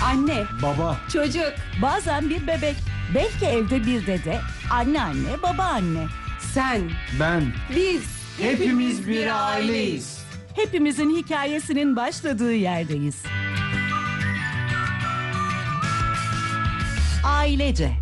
Anne, Baba, çocuk, Bazen bir bebek, belki evde bir dede, anneanne, babaanne. sen, ben, biz hepimiz bir aileyiz. Hepimizin hikayesinin başladığı yerdeyiz. Ailece.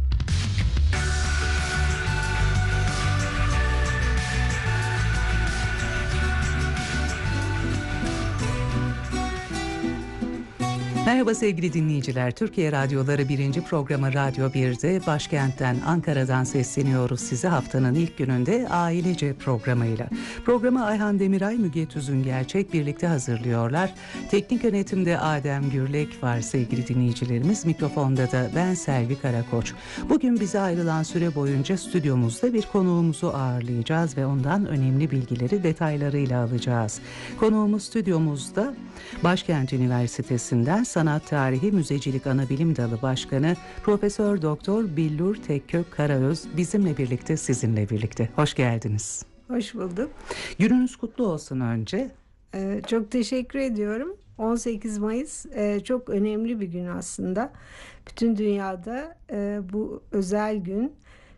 Merhaba sevgili dinleyiciler. Türkiye Radyoları 1. programı Radyo 1'de başkentten Ankara'dan sesleniyoruz size haftanın ilk gününde Ailece programıyla. Programı Ayhan Demiray, Müge Tüzün Gerçek birlikte hazırlıyorlar. Teknik yönetimde Adem Gürlek var sevgili dinleyicilerimiz. Mikrofonda da ben Selvi Karakoç. Bugün bize ayrılan süre boyunca stüdyomuzda bir konuğumuzu ağırlayacağız ve ondan önemli bilgileri detaylarıyla alacağız. Konuğumuz stüdyomuzda Başkent Üniversitesi'nden Sanat Tarihi Müzecilik Anabilim Dalı Başkanı Profesör Doktor Billur Tekkök Karaöz bizimle birlikte, sizinle birlikte. Hoş geldiniz. Hoş bulduk. Gününüz kutlu olsun önce. Çok teşekkür ediyorum. 18 Mayıs çok önemli bir gün aslında. Bütün dünyada bu özel gün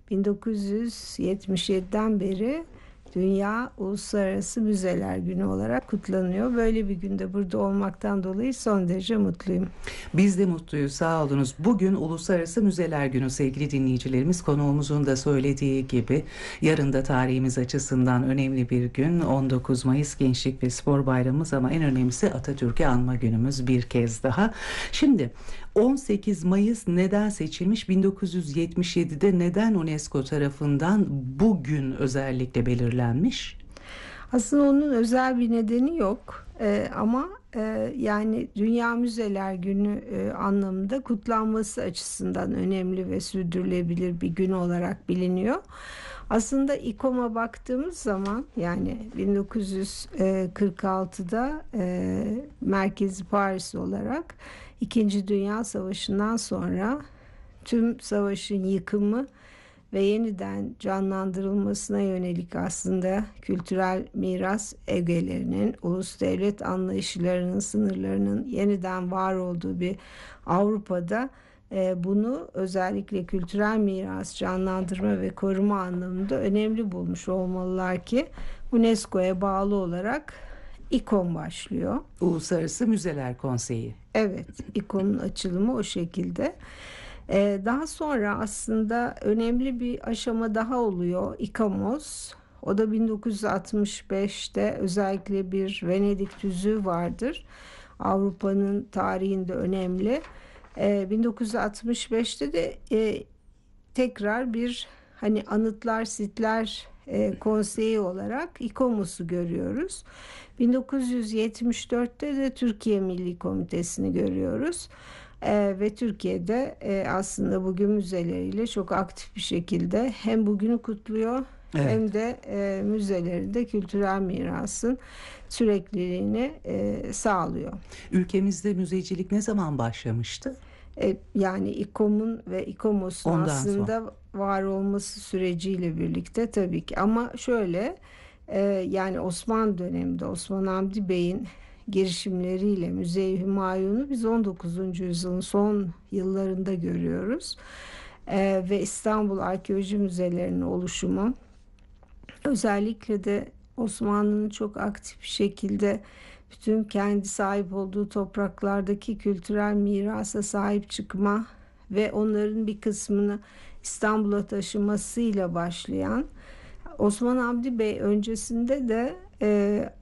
1977'den beri Dünya Uluslararası Müzeler Günü olarak kutlanıyor. Böyle bir günde burada olmaktan dolayı son derece mutluyum. Biz de mutluyuz, sağ olunuz. Bugün Uluslararası Müzeler Günü sevgili dinleyicilerimiz. Konuğumuzun da söylediği gibi yarın da tarihimiz açısından önemli bir gün. 19 Mayıs Gençlik ve Spor Bayramımız ama en önemlisi Atatürk'ü anma günümüz bir kez daha. Şimdi 18 Mayıs neden seçilmiş? 1977'de neden UNESCO tarafından bugün özellikle belirlenmiş? Aslında onun özel bir nedeni yok. Ama yani Dünya Müzeler Günü anlamında kutlanması açısından önemli ve sürdürülebilir bir gün olarak biliniyor. Aslında İKOM'a baktığımız zaman yani 1946'da merkezi Paris olarak İkinci Dünya Savaşı'ndan sonra tüm savaşın yıkımı ve yeniden canlandırılmasına yönelik aslında kültürel miras ögelerinin, ulus devlet anlayışlarının, sınırlarının yeniden var olduğu bir Avrupa'da bunu özellikle kültürel miras canlandırma ve koruma anlamında önemli bulmuş olmalılar ki UNESCO'ya bağlı olarak İKOM başlıyor. Uluslararası Müzeler Konseyi. Evet, İKOM'un açılımı o şekilde. Daha sonra aslında önemli bir aşama daha oluyor. İKOMOS. O da 1965'te özellikle bir Venedik tüzüğü vardır. Avrupa'nın tarihinde önemli. 1965'te de tekrar bir hani anıtlar, sitler konseyi olarak İKOMOS'u görüyoruz. 1974'te de Türkiye Milli Komitesi'ni görüyoruz. Ve Türkiye'de aslında bugün müzeleriyle çok aktif bir şekilde hem bugünü kutluyor, evet, hem de müzelerinde kültürel mirasın sürekliliğini sağlıyor. Ülkemizde müzecilik ne zaman başlamıştı? Yani İKOM'un ve İKOMOS'un aslında var olması süreciyle birlikte tabii ki. Ama şöyle yani Osmanlı döneminde Osman Hamdi Bey'in girişimleriyle Müze-i Hümayun'u biz 19. yüzyılın son yıllarında görüyoruz. Ve İstanbul Arkeoloji Müzelerinin oluşumu özellikle de Osmanlı'nın çok aktif bir şekilde bütün kendi sahip olduğu topraklardaki kültürel mirasa sahip çıkma ve onların bir kısmını İstanbul'a taşımasıyla başlayan, Osman Hamdi Bey öncesinde de